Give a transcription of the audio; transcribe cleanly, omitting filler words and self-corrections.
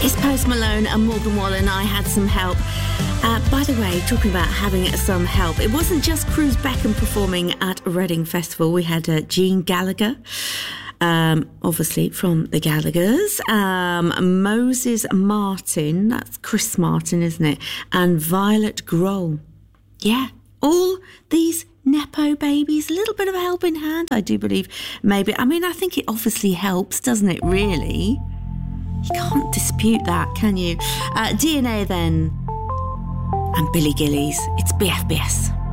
It's Post Malone and Morgan Wallen. I had some help. By the way, talking about having some help, it wasn't just Cruz Beckham performing at Reading Festival. We had Gene Gallagher, obviously from the Gallaghers, Moses Martin, that's Chris Martin, isn't it? And Violet Grohl. Yeah, all these Nepo babies, a little bit of a helping hand, I do believe. Maybe, I mean, I think it obviously helps, doesn't it, really? You can't dispute that, can you? DNA then, and Billy Gillies. It's BFBS.